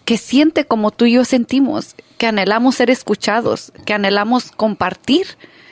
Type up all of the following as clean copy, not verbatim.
que siente como tú y yo sentimos, que anhelamos ser escuchados, que anhelamos compartir,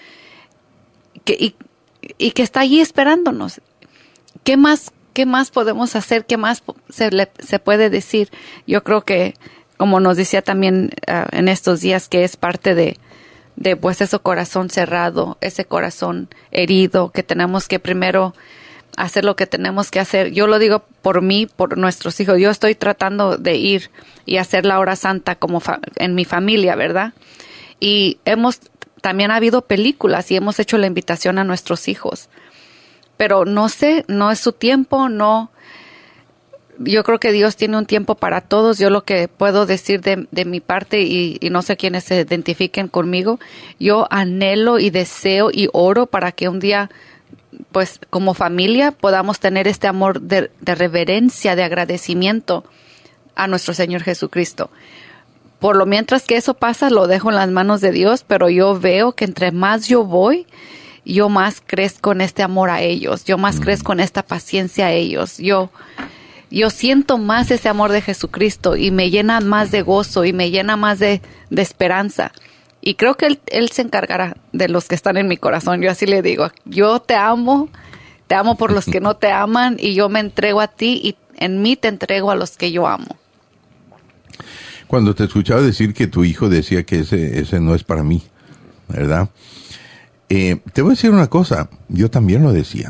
y que está allí esperándonos. ¿Qué más podemos hacer? ¿Qué más se puede decir? Yo creo que, como nos decía también en estos días, que es parte de pues ese corazón cerrado, ese corazón herido, que tenemos que primero hacer lo que tenemos que hacer. Yo lo digo por mí, por nuestros hijos. Yo estoy tratando de ir y hacer la hora santa como en mi familia, ¿verdad? Y también ha habido películas y hemos hecho la invitación a nuestros hijos. Pero no sé, no es su tiempo, no. Yo creo que Dios tiene un tiempo para todos. Yo lo que puedo decir de mi parte, y no sé quiénes se identifiquen conmigo, yo anhelo y deseo y oro para que un día, pues como familia, podamos tener este amor de reverencia, de agradecimiento a nuestro Señor Jesucristo. Por lo mientras que eso pasa, lo dejo en las manos de Dios, pero yo veo que entre más yo voy, yo más crezco en este amor a ellos, yo más crezco en esta paciencia a ellos. Yo siento más ese amor de Jesucristo y me llena más de gozo y me llena más de esperanza. Y creo que Él se encargará de los que están en mi corazón. Yo así le digo, yo te amo por los que no te aman, y yo me entrego a ti y en mí te entrego a los que yo amo. Cuando te escuchaba decir que tu hijo decía que ese no es para mí, ¿verdad? Te voy a decir una cosa, yo también lo decía.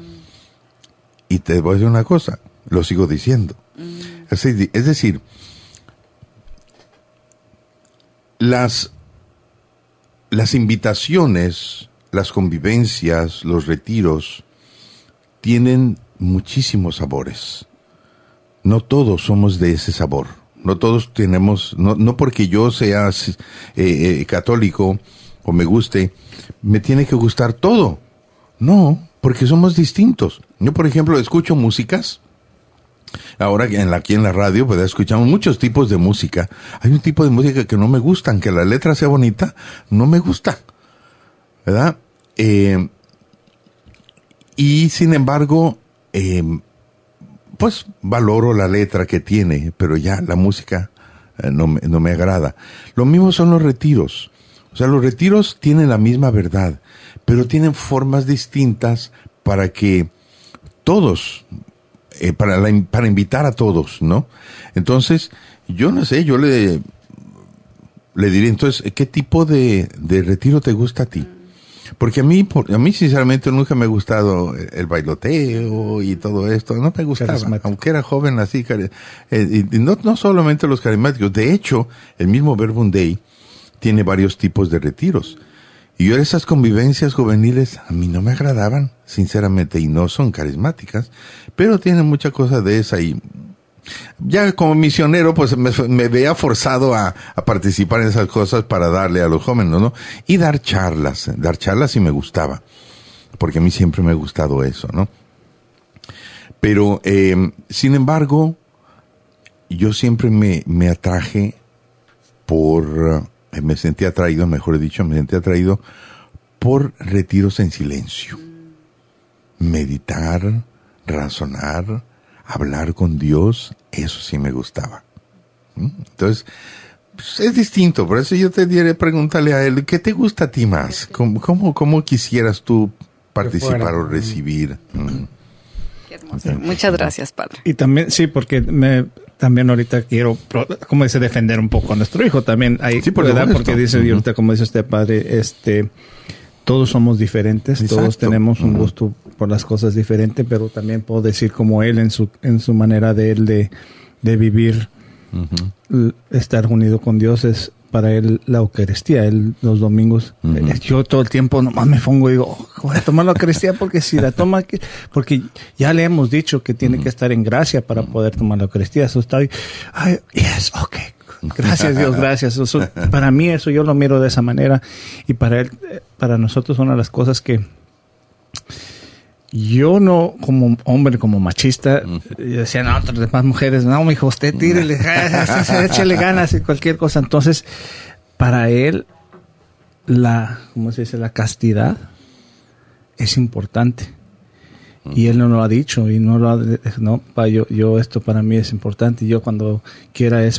Y te voy a decir una cosa, lo sigo diciendo. Es decir, las invitaciones, las convivencias, los retiros, tienen muchísimos sabores. No todos somos de ese sabor. No todos tenemos, no porque yo sea católico o me guste, me tiene que gustar todo. No, porque somos distintos. Yo, por ejemplo, escucho músicas. Ahora aquí en la radio, pues escuchamos muchos tipos de música. Hay un tipo de música que no me gusta, aunque la letra sea bonita, no me gusta, ¿verdad? Y sin embargo, pues valoro la letra que tiene, pero ya la música no me agrada. Lo mismo son los retiros. O sea, los retiros tienen la misma verdad, pero tienen formas distintas para que todos, para invitar a todos, ¿no? Entonces, yo no sé, yo le diré, entonces, ¿qué tipo de retiro te gusta a ti? Porque a mí sinceramente nunca me ha gustado el bailoteo y todo esto, no me gustaba, aunque era joven así, y no solamente los carismáticos. De hecho, el mismo Verbum Dei tiene varios tipos de retiros. Y yo, esas convivencias juveniles a mí no me agradaban, sinceramente, y no son carismáticas, pero tienen mucha cosa de esa. Y ya como misionero, pues me veía forzado a participar en esas cosas para darle a los jóvenes, ¿no? Y dar charlas sí me gustaba, porque a mí siempre me ha gustado eso, ¿no? Pero, sin embargo, yo siempre me atraje me sentí atraído por retiros en silencio. Meditar, razonar, hablar con Dios, eso sí me gustaba. Entonces, pues es distinto, por eso yo te diré, pregúntale a él, ¿qué te gusta a ti más? ¿Cómo quisieras tú participar o recibir? Qué hermoso. Muchas gracias, Padre. Y también, sí, porque también ahorita quiero, como dice, defender un poco a nuestro hijo también. Hay, sí, por ¿verdad? supuesto. Porque dice, y ahorita, como dice usted, Padre, todos somos diferentes. Exacto. Todos tenemos un gusto por las cosas diferentes, pero también puedo decir como él en su manera de él de vivir, estar unido con Dios es para él la Eucaristía. Él los domingos, yo todo el tiempo nomás me pongo y digo, voy a tomar la Eucaristía porque si la toma, porque ya le hemos dicho que tiene que estar en gracia para poder tomar la Eucaristía. Eso está ahí. Ay, yes, okay. Gracias Dios, gracias. Eso, para mí eso yo lo miro de esa manera, y para él, para nosotros una de las cosas que yo no, como hombre, como machista, yo decía, no, otras demás mujeres, no, mijo, usted tírele, échale ganas y cualquier cosa. Entonces, para él, ¿cómo se dice? La castidad es importante. Y él no lo ha dicho y no lo ha, no, yo esto para mí es importante. Y yo cuando quiera